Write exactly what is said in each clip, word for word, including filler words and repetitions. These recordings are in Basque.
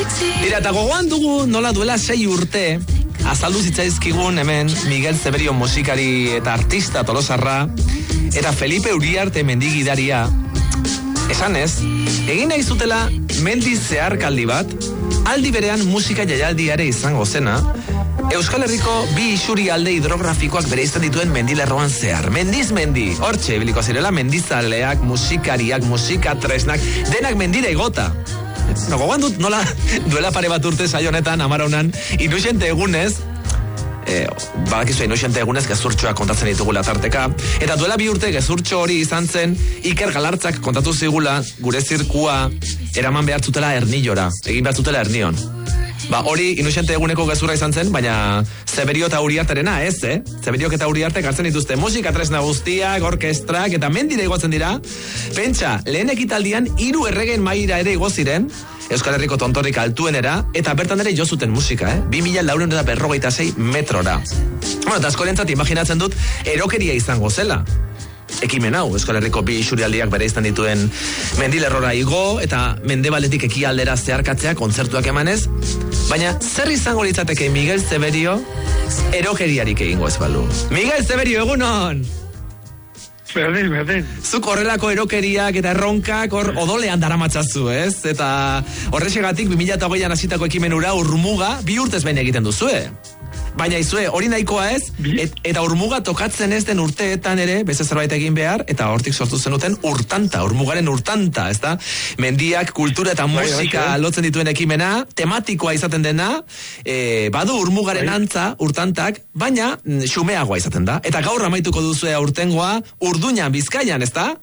Tira, eta gogoan dugu nola duela sei urte azaldu zitzaizkigun hemen Miguel Zeberio musikari eta artista tolosarra eta Felipe Uriarte mendigidaria esanez, egin nahi zutela mendiz zeharkaldi bat, aldi berean musika jaialdiare izango zena, Euskal Herriko bi isuri alde hidrografikoak bereizten dituen mendilerroan zehar. Mendiz mendi, hortxe biliko zirela mendizaleak, musikariak, musika tresnak, denak mendira igota. No, gogoan dut nola duela pare bat urte saio honetan amaraunan inusente egunez, eh, badakizu inusente egunez gezurtxoak kontatzen ditugula tarteka, eta duela bi urte gezurtxo hori izan zen Iker Galartzak kontatu zigula gure zirkua eraman behar zutela Ernillora, egin behar zutela Ernion. Ba, hori inusente eguneko gezurra izan zen, baina Zeberio eta Uriarterena ez, eh? Zeberiok eta Uriarte hartzen dituzte musika tresna guztiak, orkestrak, eta mendire igotzen dira. Pentsa, lehen ekitaldian hiru erregen maila ere igo ziren, Euskal Herriko tontorrik altuenera, eta bertan ere jo zuten musika, eh? bi mila laurehun eta berrogeita sei metrora. Bueno, eta askorentzat imaginatzen dut, erokeria izango zela. Ekimen hau, Euskal Herriko bi isurialdiak bereizten dituen mendilerrora igo eta mendebaletik ekialdera zeharkatzea kontzertuak emanez, baina zer izango litzateke Miguel Zeberio erokeriarik egingo ez balu. Miguel Zeberio, egunon! Berdin, berdin. Zuk horrelako erokeriak eta erronkak hor odolean daramatzazu, ez? Eta horrexegatik bi mila hogeian hasitako ekimen hura Urmuga bi urtez behin egiten duzue. Baina izue, hori nahikoa ez, et, eta Urmuga tokatzen ez den urteetan ere, beste zerbait egin behar, eta hortik sortu zenuten urtanta, Urmugaren urtanta, ez da? Mendiak, kultura eta musika lotzen dituen ekimena, tematikoa izaten dena, e, badu Urmugaren antza, urtantak, baina xumeagoa izaten da. Eta gaur amaituko duzue urtengoa, Urduñan, Bizkaian, ez da?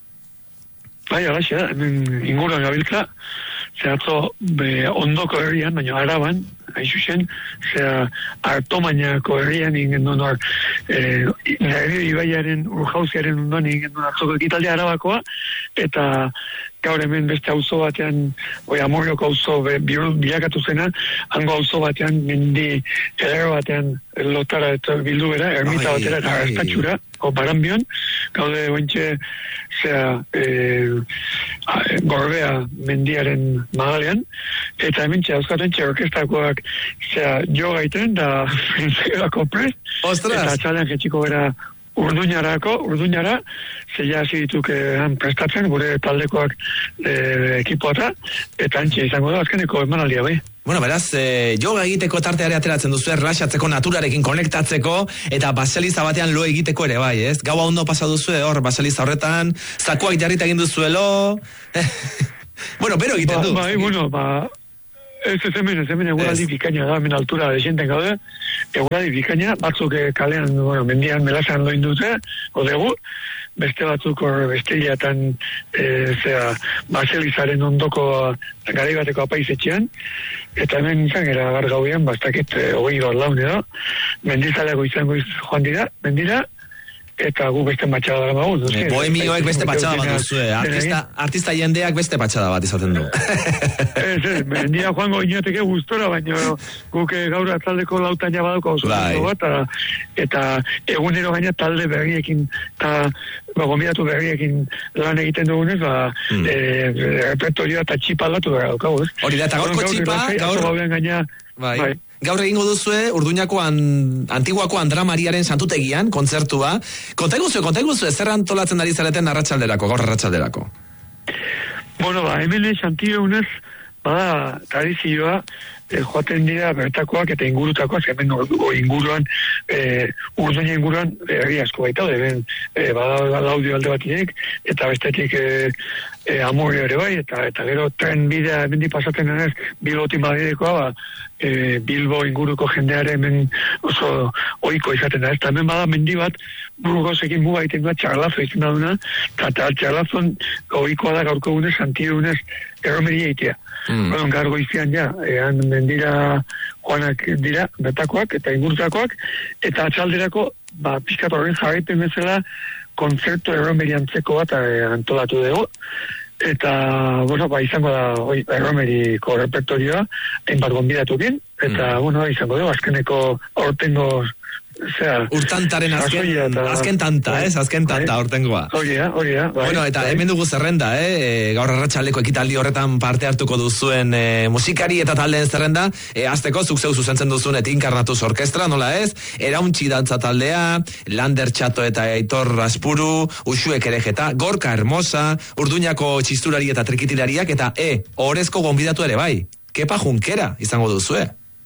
Bai, alaxe, inguruan gabiltza, zehatzo ondoko herrian, baina Araban, hain zuzen, zera Artomainako herrian ingen duen hor, Narerio Ibaiaren urjauziaren ondoan ingen duen atzoko ekitaldia Arabakoa, eta gaur hemen beste auzo batean, oi Amurrioko auzo bilakatu zena, hango auzo batean, mendi eder batean lotara eta bildu bera, ermita batera eta arrastatxura, o Baranbion, gaude ointxe, zera, e, Gorbea mendiaren magalean, eta hemen txe, euskaten txe, orkestakoak, zera, jo gaiten, da, frentzerako prest, eta txalean jetxiko bera, Urduñarako, Urduñara, zeia hasi dituk han prestatzen, gure taldekoak e, ekipoata, eta antxe izango da, azkeneko emanaldia bai. Bueno, beraz, eh, yoga egiteko tarteare ateratzen duzu, erlaxatzeko, naturarekin konektatzeko, eta baseliza batean lo egiteko ere bai, ez? Gaua ondo pasa duzu, hor, baseliza horretan, zakuak jarrita egin duzuelo, bueno, bero egiten du. Ba, bai, bueno, ba, ez ez hemen, ez hemen eguraldi bikaina da, hemen altura desenten gaude, eguraldi bikaina, batzuk kalean, bueno, mendian melazan loin dute, godegu, beste batzuk hor besteileatan, e, zera, baselizaren ondoko garaibateko apaizetxean, eta hemen izan gara gar gauean, bastakit e, hogei bat laun edo, mendizaleako izango joan dira, mendira, eta gu beste matxada dara magu. Bohemioek beste matxada bat duzue, artista, artista jendeak beste matxada bat izaten du. Ez, ez, mendia joango inoteke gustora, baina guk gaur atzaldeko lautaina badauko oso bat, eta egunero gaina talde berriekin, eta gombidatu berriekin lan egiten dugunez, ba, hmm. e, repertorioa eta txipa aldatu behar daukagu, ez? Hori da, eta gaurko txipa, gaur... gaina, bai. bai. Gaur egingo duzue, Urduñako an, Antiguako Andra Mariaren santutegian, kontzertua. Kontaiguzue, kontaiguzue, zer antolatzen ari zareten arratsalderako, gaur arratsalderako? Bueno, ba, hemen santiagunez, bada, tradizioa, e, joaten dira bertakoak eta ingurutakoak, hemen o, o inguruan, e, Urduña inguruan, herri asko baita, hemen, e, bada laudio alde batinek, eta bestetik, e, e, Amurio ere bai, eta eta gero tren bidea hemen di pasatzen denez, Bilboti Madridekoa, ba, E, Bilbo inguruko jendeare hemen oso ohiko izaten da, ez da hemen bada mendi bat Burgosekin muga egiten da txarlazo izan da duna, eta txarlazon ohikoa da gaurko gunez, santiagunez erromeria itea. Mm. Bueno, gaur goizian ja, ean mendira joanak dira, betakoak eta ingurutakoak, eta atxalderako, ba, pixkat horren jarraipen bezala kontzertu erromeriantzeko bat e, antolatu dugu. Eta, bueno, ba, izango da oi, erromeriko repertorioa, hainbat gonbidatu bien, eta, mm. bueno, izango dugu, azkeneko aurtengo zera... Urtantaren azken, azken tanta, ez? Azken tanta, hortengoa. Hori da, hori da. Bueno, eta hemen dugu zerrenda, eh? Gaur arratsaldeko ekitaldi horretan parte hartuko duzuen eh, musikari eta taldeen zerrenda, eh, azteko zuk zeu zuzentzen duzuen Etinkarnatuz orkestra, nola ez? Erauntxi dantza taldea, Lander Txato eta Aitor Aspuru, Uxuek Erejeta, Gorka Hermosa, Urduñako txisturari eta trikitilariak, eta E, Orezko gonbidatu ere bai. Kepa Junkera izango duzue.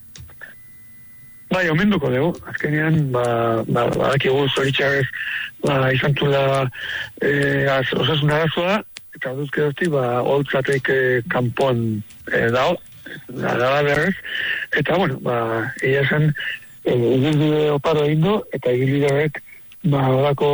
Bai, omenduko dugu. Azkenean, ba, ba, badakigu zoritxarrez, ba, izan zula eh, osasun arazoa, eta orduzkeroztik, ba, holtzatek eh, kanpon eh, dao, da berrez, eta, bueno, ba, egia zen, egilbide oparo egin du, eta egilbide horrek, ba, horako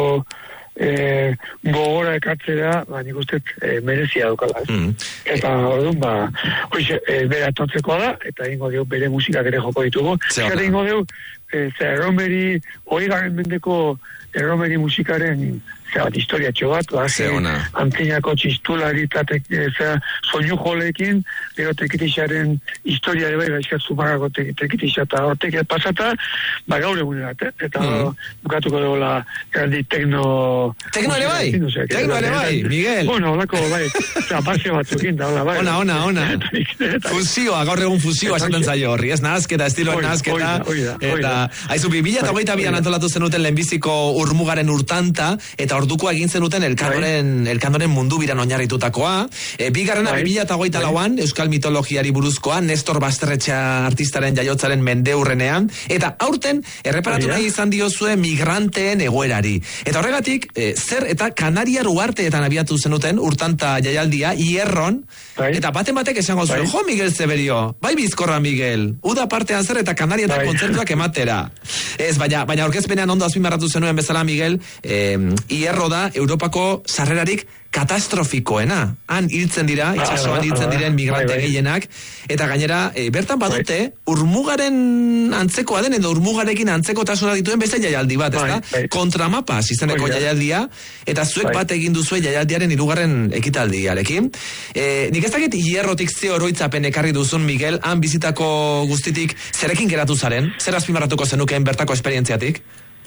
e, gogora ekartzera, ba, nik uste e, merezia daukala. Mm. Eta, orduan, ba, hoize, e, bere atortzekoa da, eta ingo diu bere musikak ere joko ditugu. Eta ingo diu, e, ze erromeri, hori garen mendeko erromeri musikaren zebat historiatxo bat, ba, antzinako txistulari eta soinu jolekin, gero tekitixaren historia ere bai, gaizkat zumarrako tekitixa eta hortek pasata, ba gaur egunerat, eh? Eta mm. bukatuko dugu erdi tekno... Tekno ere bai? Tekno ere bai, Miguel? Bueno, holako bai, eta base batzukin da, hola bai. Ona, ona, ona. Fusioa, gaur egun fusioa esaten zaio horri, ez nahazketa, estilo nahazketa. Eta, haizu, bi mila eta hogeita bian antolatu zenuten lehenbiziko urmugaren urtanta, eta orduko egin zenuten elkandoren, elkandoren mundu biran oinarritutakoa. E, bigarrena, bi mila eta hogeita lauan, Euskal mitologiari buruzkoa, Nestor Basterretxea artistaren jaiotzaren mendeurrenean, eta aurten, erreparatu nahi izan diozue migranteen egoerari. Eta horregatik, e, zer eta Kanariar uharteetan abiatu zenuten urtanta jaialdia, Hierron, eta baten batek esango zuen, jo Miguel Zeberio, bai bizkorra Miguel, uda partean zer eta Kanarietan kontzertuak ematera. Ez, baina, baina orkezpenean ondo azpimarratu zenuen bezala, Miguel, eh, Hierro da Europako sarrerarik katastrofikoena. Han hiltzen dira, itxasoan hiltzen diren migrante gehienak, eta gainera, e, bertan badute, urmugaren antzekoa den, edo urmugarekin antzekotasuna dituen beste jaialdi bat, ezta? Kontramapas izeneko jaialdia, eta zuek bat egin duzue jaialdiaren hirugarren ekitaldiarekin. E, nik ez dakit Hierrotik ze oroitzapen ekarri duzun, Miguel, han bizitako guztitik zerekin geratu zaren? Zer azpimarratuko zenukeen bertako esperientziatik?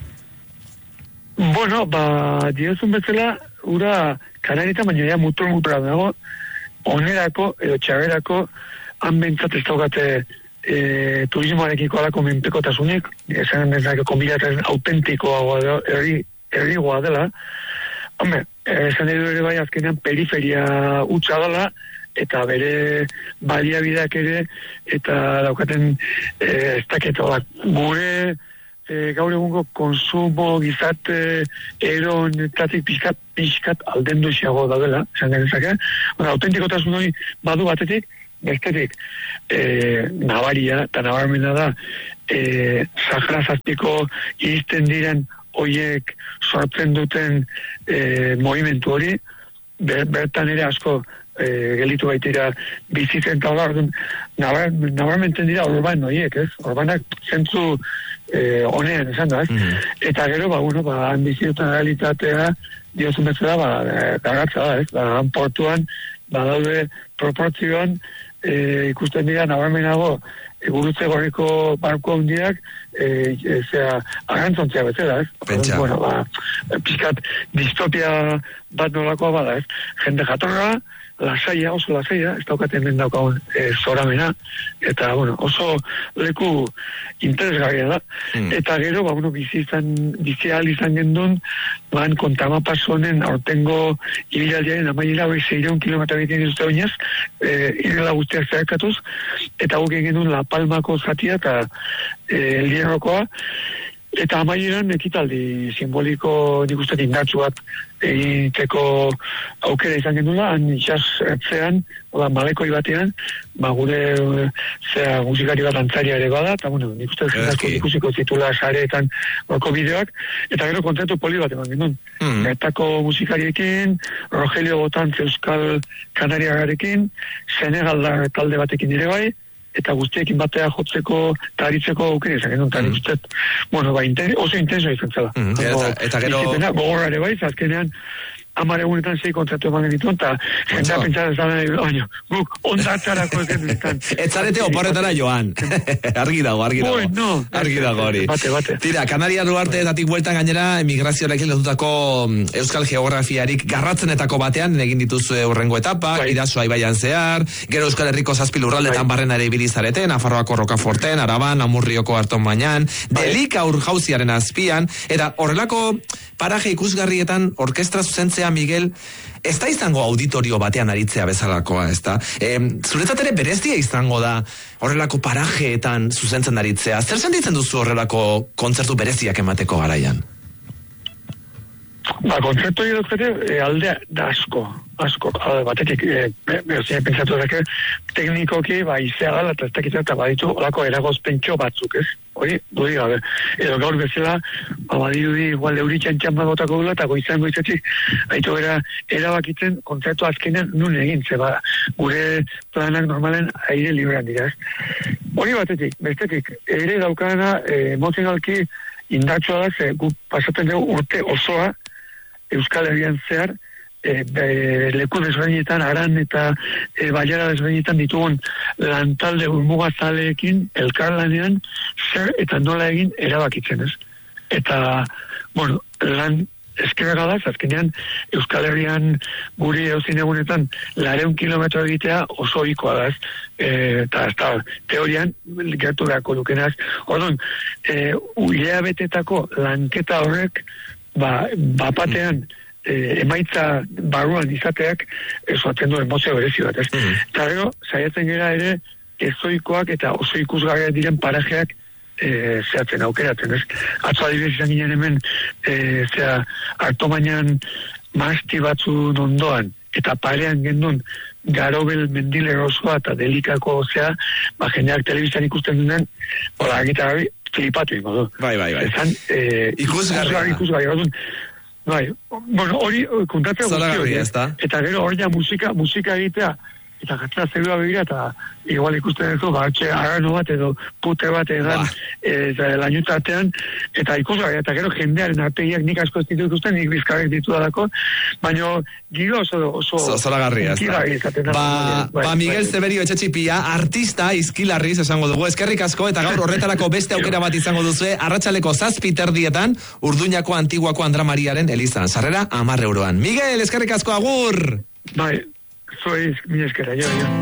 Bueno, ba, diozun bezala, ura Kanarietan baina ja mutur mutura dago, onerako edo txagerako han bentsat ez daukate e, turismoarekiko alako menpekotasunik, esan ezak konbilataren autentikoa erri, errigoa dela. Hombre, esan edo ere bai azkenean periferia utza dela, eta bere baliabideak ere, eta daukaten e, ez daketo gure E, gaur egungo konsumo gizarte eronetatik pixkat, pixkat aldendu isiago daudela, esan genezake. Bueno, autentikotasun hori badu batetik, bestetik e, nabaria eta nabarmena da e, Sahara zazpiko iristen diren hoiek sortzen duten e, movimentu hori, ber, bertan ere asko e, gelitu baitira bizitzen eta hori nabarmenten dira urban horiek, ez? Urbanak zentzu Eh, honean, esan da, ez? Mm-hmm. Eta gero, ba, bueno, ba, han bizitzen realitatea, diozun bezala, ba, garratza da, ez? Ba, han portuan, ba, daude proportzioan, eh, ikusten dira, nabarmenago, e, gurutze gorriko barko handiak, e, e, zera, agantzontzea bezala, ez? Pentsa. Bueno, ba, pizkat distopia bat nolakoa bada, ez? Jende jatorra, lasaia, oso lasaia, ez daukaten den daukagun e, zoramena, eta, bueno, oso leku interesgarria da. Mm. Eta gero, ba, bueno, bizi izan, bizi ahal izan gendun, ban, kontamapas honen aurtengo ibilaldiaren amaiera, hori zeireun kilometra egiten dituzte oinez, e, irela guztiak zerkatuz, eta guk egin duen La Palmako zatia, eta e, Hierrokoa, eta amaieran ekitaldi simboliko nik uste indartsu bat egiteko aukera izan gendula, han itxas ertzean, oda malekoi batean, ba gure zera musikari bat antzaria ere bada, eta bueno, nik uste zendasko ikusiko zitula sareetan orko bideoak, eta gero kontzertu poli bat eman gendun. Mm. Bertako musikariekin, Rogelio Botantz Euskal Kanariagarekin, Senegaldar talde batekin ere bai, eta guztiekin batea jotzeko eta aritzeko aukera izan genuen, eta nik uste, bueno, ba, inter, oso intenso izan zela. Mm, eta, eta gero... Gogorra ere bai, azkenean, amare egunetan zei kontratu eman genituen, eta jendea pentsara zaren, baina, guk ondatzarako ez genituen. Etzarete oporretara joan. Argi dago, argi dago. No, argi dago hori. Bate, bate. Tira, Kanaria Duarteetatik bueltan gainera, emigrazioarekin lotutako euskal geografiarik garratzenetako batean egin dituzue hurrengo etapa, bai. Idasoa ibaian zehar, gero Euskal Herriko zazpi lurraldetan bai. Barrena ere ibilizareten, Nafarroako Rokaforten, Araban, Amurrioko Arton Bainan, bai. Delika urjauziaren azpian, eta horrelako paraje ikusgarrietan orkestra zuzentzea, Miguel, ez da izango auditorio batean aritzea bezalakoa, ez da? E, zuretzat ere berezia izango da horrelako parajeetan zuzentzen aritzea. Zer sentitzen duzu horrelako kontzertu bereziak emateko garaian? Ba, kontzertu hori dukete e, aldea da asko, asko. Alde batetik, e, berezia pentsatu dake, teknikoki, ba, izea gala, eta ez dakitzen, eta baditu olako eragozpentxo batzuk, ez? Hori, duri gabe. Edo gaur bezala, ba, badirudi, igual, euritxan txampa gotako dula, eta goizan goizatik, haitu era, erabakitzen kontzertu azkenean nun egin, ze ba, gure planak normalen aire librean dira, ez? Hori batetik, bestetik, ere daukana, e, emozionalki indartsua da, ze gu pasatzen dugu urte osoa, Euskal Herrian zehar, e, be, leku desberdinetan, Aran eta e, Baiara desberdinetan ditugun lantalde urmugazaleekin elkarlanean zer eta nola egin erabakitzen, ez? Eta, bueno, lan eskerra da, azkenean Euskal Herrian guri euzin egunetan lareun kilometro egitea oso ohikoa da, ez? E, eta ez da, teorian gertu beharko dukenaz. Orduan, e, hilea betetako lanketa horrek ba, bapatean e, emaitza barruan izateak esoatzen du emozio berezi bat, ez? Mm. Eta gero, saiatzen gara ere ezoikoak eta oso ikusgarriak diren parajeak e, zehatzen aukeratzen, ez? Atzo adibidez izan ginen hemen e, zera, Artomainan masti batzun ondoan eta parean gendun Garobel mendile osoa eta Delikako zea, ba, jendeak telebizan ikusten duen, hola, gitarri, flipatu ingo du. Bai, bai, bai. Ezan, eh, ikusgarri, ikusgarri. Bai, bueno, hori kontatzea guzti hori. Eta gero hori ja musika, musika egitea, eta jatzea zerua begira, eta igual ikusten duzu, ba, txe, arano bat edo pute bat edan e, lainuta artean, eta ikusgarri, eta gero jendearen artegiak nik asko ez ditu ikusten, nik bizkarrek ditu dalako, baina giro oso... oso Zolagarri, ez da. Ba, ba, Miguel Zeberio etxetxipia, artista izkilarriz esango dugu, eskerrik asko, eta gaur horretarako beste aukera bat izango duzue, arratsaleko zazpi terdietan, Urduñako Antiguako Andra Mariaren elizan, sarrera hamar euroan. Miguel, eskerrik asko, agur! Bai, zoiz, mi eskera, jo, jo.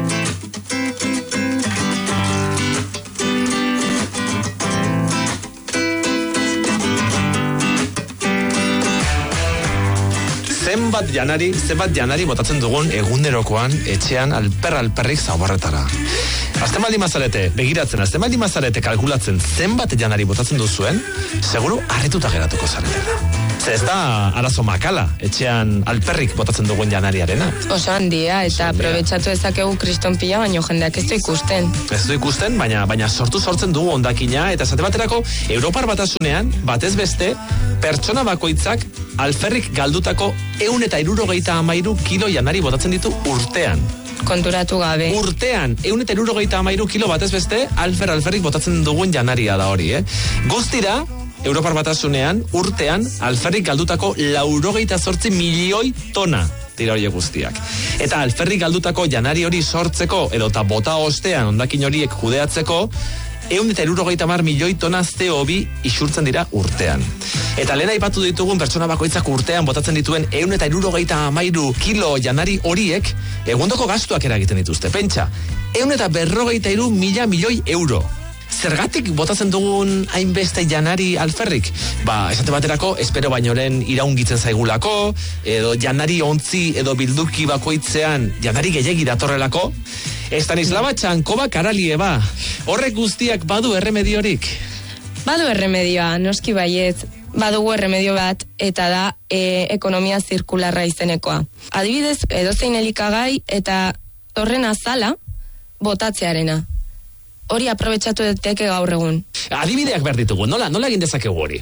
Zenbat janari, zenbat janari botatzen dugun egunerokoan etxean alper alperrik zaborretara. Azten baldi mazarete, begiratzen, azten baldi mazarete kalkulatzen zenbat janari botatzen duzuen, seguru harrituta geratuko zaretela. Ze ez da arazo makala, etxean alperrik botatzen dugun janariarena. Oso handia, eta aprobetsatu ezakegu kriston pila, baino jendeak ez du ikusten. Ez du ikusten, baina, baina sortu sortzen dugu ondakina, eta esate baterako, Europar Batasunean, batez beste, pertsona bakoitzak alferrik galdutako ehun eta hirurogeita hamairu kilo janari botatzen ditu urtean. Konturatu gabe. Urtean, ehun eta hirurogeita hamairu kilo batez beste, alfer alferrik botatzen dugun janaria da hori, eh? Guztira, Europar Batasunean, urtean, alferrik galdutako laurogeita zortzi milioi tona dira horiek guztiak. Eta alferrik galdutako janari hori sortzeko, edota bota ostean ondakin horiek kudeatzeko, ehun eta hirurogeita hamar milioi tona C O bi isurtzen dira urtean. Eta lehen aipatu ditugun pertsona bakoitzak urtean botatzen dituen ehun eta hirurogeita hamairu kilo janari horiek egundoko gastuak eragiten dituzte. Pentsa, ehun eta berrogeita hiru mila milioi euro. Zergatik botatzen dugun hainbeste janari alferrik? Ba, esate baterako, espero bainoren iraungitzen zaigulako, edo janari ontzi edo bilduki bakoitzean janari gehiegi datorrelako. Estanislava Txankova Karalie ba, horrek guztiak badu erremediorik? Badu erremedioa, noski baiet, badugu erremedio bat, eta da e, ekonomia zirkularra izenekoa. Adibidez, edozein elikagai eta horren azala botatzearena. Hori aprobetsatu deteke gaur egun. Adibideak behar ditugu, nola, nola egin dezakegu hori?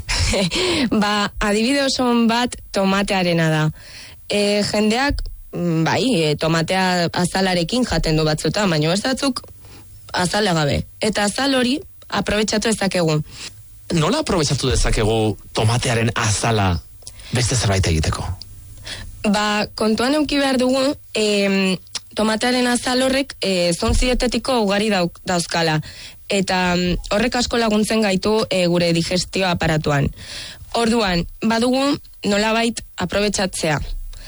Ba, adibide oso bat tomatearena da. E, jendeak, bai, e, tomatea azalarekin jaten du batzuta, baina ez batzuk azala gabe. Eta azal hori aprobetsatu dezakegu. Nola aprobetsatu dezakegu tomatearen azala beste zerbait egiteko? Ba, kontuan euki behar dugu, e, tomatearen azal horrek e, zontzietetiko ugari dauk, dauzkala. Eta horrek asko laguntzen gaitu e, gure digestio aparatuan. Orduan, badugu nolabait aprobetxatzea.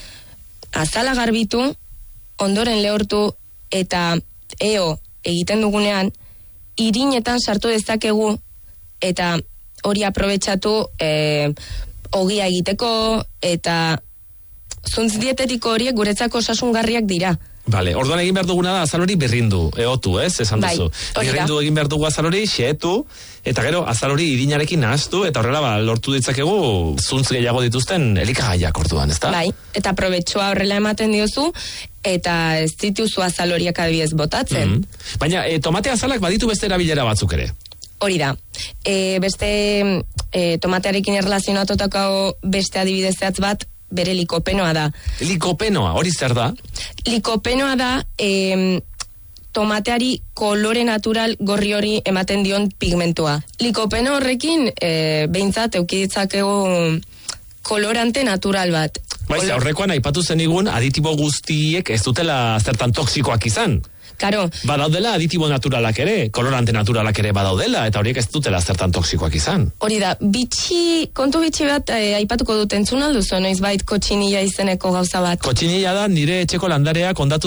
Azala garbitu, ondoren lehortu eta eo egiten dugunean, irinetan sartu dezakegu eta hori aprobetxatu e, ogia egiteko eta zuntz dietetiko horiek guretzako osasungarriak dira. Vale, orduan egin behar duguna da azal hori berrindu, eotu, ez, esan bai, duzu. Berrindu egin behar dugu azal hori, xeetu, eta gero azal hori irinarekin nahaztu, eta horrela ba, lortu ditzakegu zuntz gehiago dituzten elikagaiak orduan, ezta? Bai, eta probetxua horrela ematen diozu, eta ez dituzu azal horiek adibidez botatzen. Mm -hmm. Baina, e, tomate azalak baditu beste erabilera batzuk ere. Hori da. E, beste e, tomatearekin erlazionatutako beste adibidez zehatz bat, bere likopenoa da. Likopenoa, hori zer da? Likopenoa da e, tomateari kolore natural gorri hori ematen dion pigmentua. Likopeno horrekin e, behintzat eukiditzakegu kolorante natural bat. Baiz, Kolor... aurrekoan aipatu zenigun aditibo guztiek ez dutela zertan toksikoak izan. Karo. Badaudela aditibo naturalak ere, kolorante naturalak ere badaudela, eta horiek ez dutela zertan toksikoak izan. Hori da, bitxi, kontu bitxi bat e, aipatuko dut entzun alduzu, noiz bait kotxinilla izeneko gauza bat. Kotxinilla da nire etxeko landareak ondatu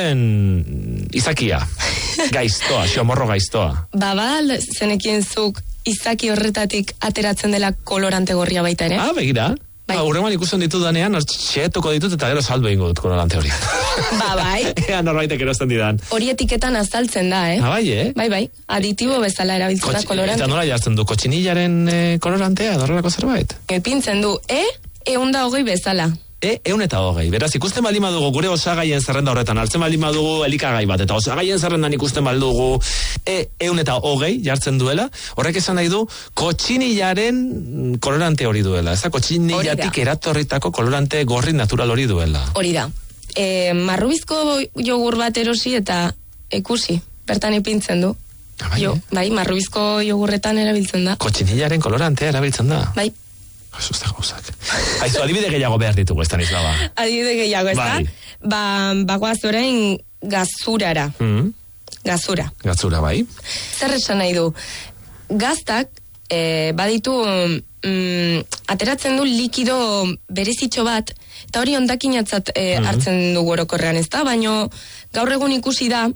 dituen izakia. Gaiztoa, xomorro gaiztoa. Ba, ba, zenekien zuk izaki horretatik ateratzen dela kolorante gorria baita ere? Ah, begira. Bai. Ba, urreman ikusten ditut danean, xeetuko ditut eta gero saldu egingo dut kolorante hori. Ba, bai. Ea norbaitek erosten didan. Hori etiketan azaltzen da, eh? Ah, bai, eh? Bai, bai. Aditibo bezala erabiltzen da kolorante. Eta nola jartzen du, kotxinillaren eh, kolorantea, dorrelako zerbait? Epintzen du, e, eunda hogei bezala. E, eun eta hogei. Beraz, ikusten baldin badugu gure osagaien zerrenda horretan, hartzen baldin badugu elikagai bat, eta osagaien zerrendan ikusten badugu e, eun eta hogei jartzen duela, horrek esan nahi du, kotxinillaren kolorante hori duela, ez da? Kotxinillatik eratorritako kolorante gorri natural hori duela. Hori da. E, marrubizko jogur bat erosi eta ikusi, bertan ipintzen du. Ah, bai, jo, eh? bai, marrubizko jogurretan erabiltzen da. Kotxinillaren kolorantea erabiltzen da. Bai. Jesús de gauzak. Aizu, adibide gehiago behar ditugu, ez da nizlaba. Adibide gehiago, ez da? Bai. Ba, bagoaz orain gazurara. Mm. Gazura. Gatzura, bai. Zer esan nahi du? Gaztak, e, baditu, mm, ateratzen du likido berezitxo bat, eta hori ondakinatzat e, Mhm. hartzen dugu orokorrean, ez da? Baina gaur egun ikusi da,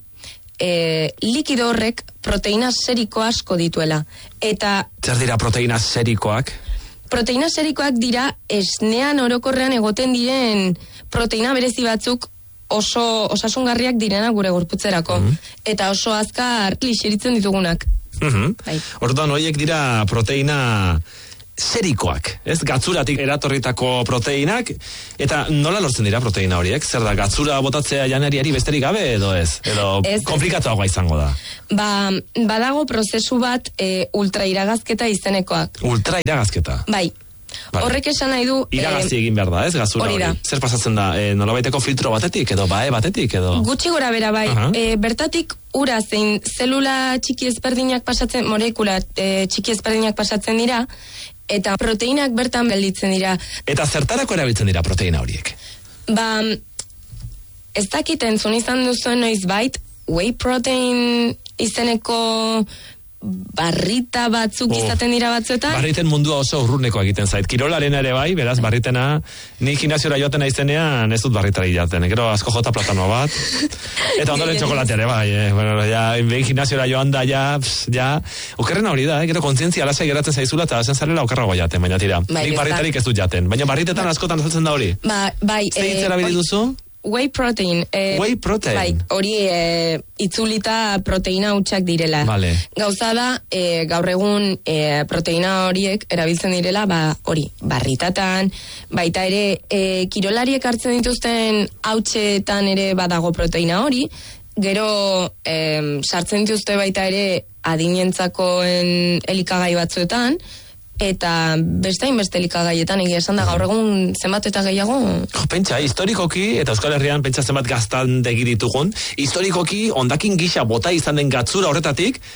e, likido horrek proteina seriko asko dituela. Eta Zer dira proteina serikoak? proteina serikoak dira esnean orokorrean egoten diren proteina berezi batzuk oso osasungarriak direna gure gorputzerako. Mhm. Eta oso azkar lixeritzen ditugunak. Mhm. Bai. Orduan, horiek dira proteina serikoak, ez? Gatzuratik eratorritako proteinak, eta nola lortzen dira proteina horiek? Zer da, gatzura botatzea janariari besterik gabe edo ez? Edo Ez. komplikatuagoa izango da? Ba, badago prozesu bat e, ultrairagazketa izenekoak. Ultra iragazketa. Bai. Vale. Horrek esan nahi du... Iragazi egin behar da, ez? Gazura hori hori. da. Zer pasatzen da? E, nolabaiteko filtro batetik edo bae batetik edo? Gutxi gora bera bai, Aha. e, bertatik ura zein zelula txiki ezberdinak pasatzen, molekula e, txiki ezberdinak pasatzen dira, eta proteinak bertan gelditzen dira. Eta zertarako erabiltzen dira proteina horiek? Ba, ez dakit entzun izan duzuen noiz bait, whey protein izeneko barrita batzuk Oh. izaten dira batzuetan. Barriten mundua oso urruneko egiten zait. Kirolaren ere bai, beraz, barritena, ni gimnasiora joaten naizenean, ez dut barritari jaten. Gero asko jota platano bat. Eta ondoren txokolatea ere bai, eh? Bueno, ja, behin gimnasiora joan da, ja, pss, ja, okerrena hori da, eh? Gero kontzientzia lasai geratzen zaizula, eta zen zarela okerrago jaten, baina tira. Bai, Nik ez da. barritarik ez dut jaten. Baina barritetan askotan azaltzen da hori. Ba, bai, Zein hitz erabili hori- duzu? Whey protein. Eh, Whey protein. Bai, hori eh, itzulita proteina hutsak direla. Vale. Gauza da, eh, gaur egun eh, proteina horiek erabiltzen direla, ba, hori, barritatan, baita ere, eh, kirolariek hartzen dituzten hautsetan ere badago proteina hori, gero eh, sartzen dituzte baita ere adinentzakoen elikagai batzuetan, eta beste hainbeste elikagaietan egia esan da gaur egun zenbat eta gehiago. Jo, pentsa, historikoki, eta Euskal Herrian pentsa zenbat gaztandegi ditugun, historikoki ondakin gisa bota izan den gatzura horretatik,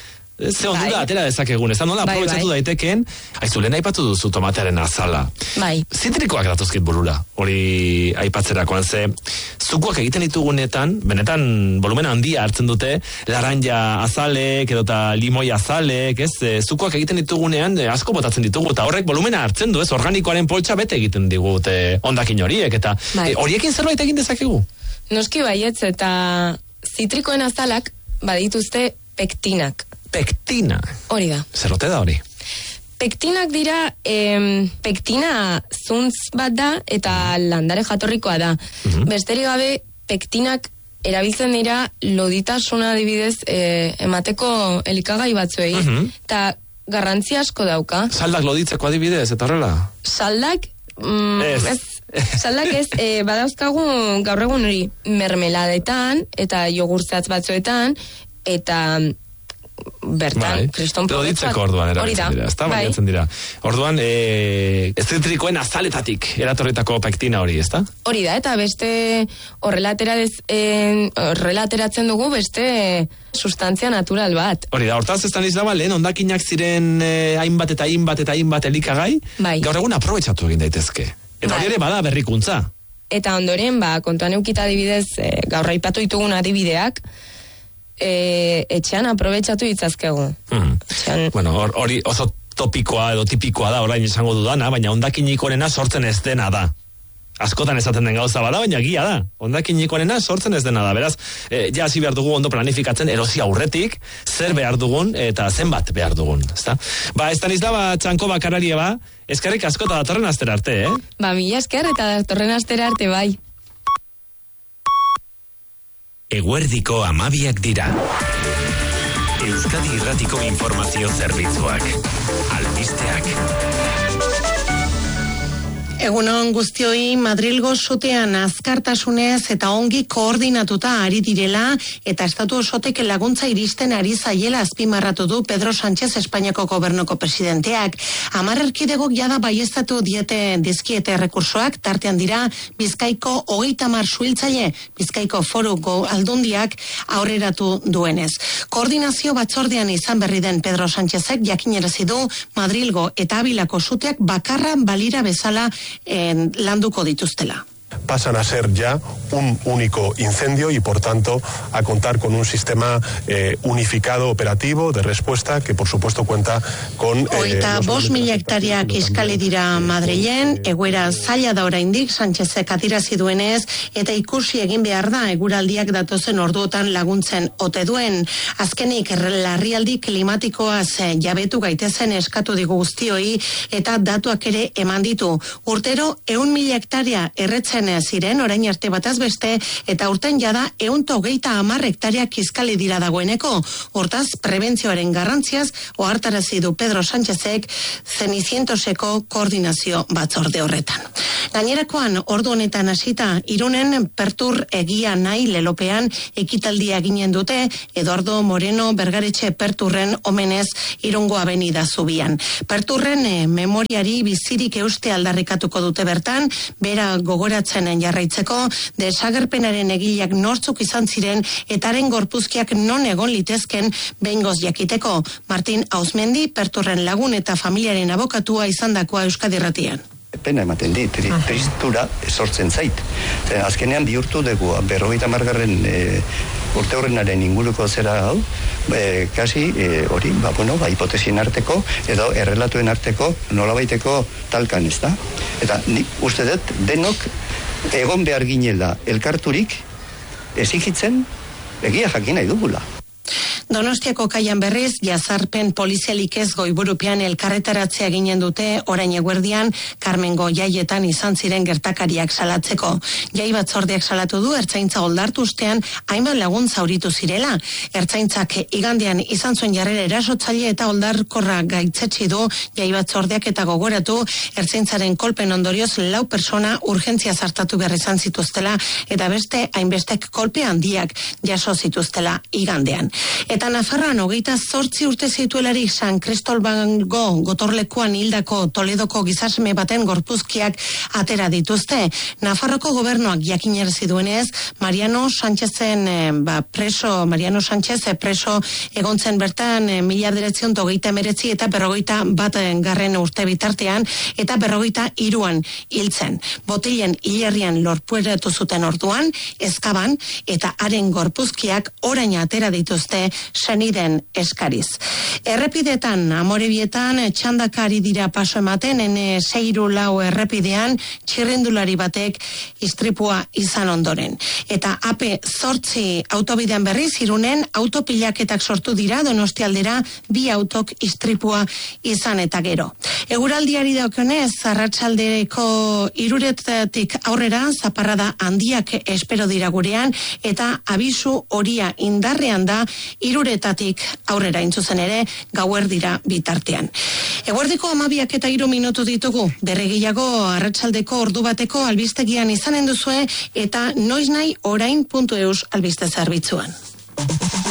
Ze ondura bai. Atera dezakegun, ez da nola bai, aprobetsatu bai. Daiteken, aizu, lehen aipatu duzu tomatearen azala. Bai. Zitrikoak datuzkit burura, hori aipatzerakoan, ze zukuak egiten ditugunetan, benetan volumena handia hartzen dute, laranja azalek, edota limoi azalek, ez, e, zukuak egiten ditugunean e, asko botatzen ditugu, eta horrek volumena hartzen du, ez, organikoaren poltsa bete egiten digut e, ondakin horiek, eta bai. e, horiekin zerbait egin dezakegu? Noski baietz, eta zitrikoen azalak badituzte pektinak. Pektina? Hori da. Zerrote da hori? Pektinak dira, em, pektina zuntz bat da, eta landare jatorrikoa da. Uh-huh. Besterik gabe, pektinak erabiltzen dira loditasuna adibidez e, emateko elikagai batzuei, eta uh-huh. garrantzi asko dauka. Saldak loditzeko adibidez, eta horrela? Saldak, mm, ez. ez, saldak ez, e, badauzkagu gaur egun hori mermeladetan, eta jogurtzatz batzuetan, eta bertan, bai. kriston loditzeko orduan erabiltzen dira, ez da, bai. dira. Orduan, e, ez zitrikoen azaletatik eratorritako pektina hori, ez da? Hori da, eta beste horrela ateratzen dugu beste sustantzia natural bat. Hori da, hortaz ez da nizlaba, lehen ondakinak ziren eh, hainbat eta hainbat eta hainbat elikagai, bai. Gaur egun aprobetsatu egin daitezke. Eta hori bai. Ere bada berrikuntza. Eta ondoren, ba, kontuan eukita adibidez, e, gaur aipatu ditugun adibideak, E, etxean aprobetsatu ditzazkegu. Hmm. Etxean... Bueno, hori or, oso topikoa edo tipikoa da, orain izango dudana, baina hondakinik onena sortzen ez dena da. Askotan esaten den gauza bada, baina gia da. Hondakinik onena sortzen ez dena da. Beraz, e, ja hasi behar dugu ondo planifikatzen erosi aurretik, zer behar dugun eta zenbat behar dugun. Ezta? Ba, ez da nizda, ba, txanko bakararie ba, eskerrik asko eta datorren astera arte, eh? Ba, mila esker eta datorren astera arte, bai. Eguerdiko amabiak dira. Euskadi Irratiko informazio zerbitzuak. Albisteak. Egunon guztioi, Madrilgo sutean azkartasunez eta ongi koordinatuta ari direla eta estatu osotek laguntza iristen ari zaiela azpimarratu du Pedro Sánchez Espainiako gobernuko presidenteak. Hamar erkidegok jada baieztatu diete dizkiete rekursoak, tartean dira Bizkaiko hogeita hamar suhiltzaile, Bizkaiko foru aldundiak aurreratu duenez. Koordinazio batzordean izan berri den Pedro Sánchezek jakinarazi du Madrilgo eta Abilako suteak bakarra balira bezala en landuko dituztela. Pasan a ser ya un único incendio y por tanto a contar con un sistema eh, unificado operativo de respuesta que por supuesto cuenta con... Oita eh, bost mila hektariak iskali dira Madrilen, egoera zaila da oraindik Sánchezek adierazi duenez eta ikusi egin behar da eguraldiak datozen orduotan laguntzen ote duen. Azkenik larrialdi klimatikoaz jabetu gaitezen eskatu digu guztioi eta datuak ere eman ditu. Urtero ehun mila hektaria erretzen ziren orain arte bataz beste eta urten jada ehun eta hogeita hamar hektariak iskali dira dagoeneko. Hortaz, prebentzioaren garrantziaz ohartarazi du Pedro Sánchezek Zenicientoseko koordinazio batzorde horretan. Gainerakoan, ordu honetan hasita, Irunen Pertur egia nahi lelopean ekitaldia ginen dute, Eduardo Moreno Bergaretxe Perturren omenez Irungo abenida zubian. Perturren eh, memoriari bizirik euste aldarrikatuko dute bertan, bera gogoratzen jarraitzeko, desagerpenaren egileak nortzuk izan ziren etaren gorpuzkiak non egon litezken behingoz jakiteko. Martin Ausmendi, Perturren lagun eta familiaren abokatua izandakoa Euskadi Irratian. Pena ematen dit, tri, tristura sortzen zait. Zer, azkenean bihurtu dugu, berrogeita margarren e, urte horrenaren inguruko zera hau, e, kasi hori, e, ba, bueno, ba, hipotesien arteko, edo errelatuen arteko, nolabaiteko talkan, ez da? Eta nik uste dut, denok egon behar ginela elkarturik, ezigitzen, egia jakin nahi dugula. Donostiako kaian berriz, jazarpen polizialik ez goiburupean elkarretaratzea ginen dute orain eguerdian Karmengo jaietan izan ziren gertakariak salatzeko. Jai batzordeak salatu du ertzaintza oldartu ustean hainbat lagun zauritu zirela. Ertzaintzak igandean izan zuen jarrera erasotzaile eta oldarkorra gaitzetsi du jai batzordeak eta gogoratu ertzaintzaren kolpen ondorioz lau persona urgentzia zartatu behar izan zituztela eta beste hainbestek kolpe handiak jaso zituztela igandean. Eta Eta Nafarroan hogeita zortzi urte zituelarik San Cristolbango gotorlekuan hildako Toledoko gizasme baten gorpuzkiak atera dituzte. Nafarroko gobernuak jakinarazi duenez, Mariano Sánchezen eh, ba, preso, Mariano Sánchez eh, preso egontzen bertan eh, mila bederatziehun eta hogeita hemeretzi eta berrogeita bat garren urte bitartean eta berrogeita hiruan hiltzen. Botilen hilerrian lorpueratu zuten orduan, ezkaban eta haren gorpuzkiak orain atera dituzte seniden eskariz. Errepidetan, Amorebietan, txandakari dira paso ematen, ene seiru lau errepidean, txirrindulari batek istripua izan ondoren. Eta A P zortzi autobidean berriz, Irunen autopilaketak sortu dira, Donostialdera bi autok istripua izan eta gero. Eguraldiari daukionez, arratsaldeko hiruretatik aurrera, zaparrada handiak espero dira gurean, eta abisu horia indarrean da hiruretatik aurrera intzuzen ere, gauerdira bitartean. Eguerdiko hamabiak eta hiru minutu ditugu, berregiago arratsaldeko ordu bateko albistegian izanen duzue, eta noiz nahi orain puntu eus albiste zerbitzuan.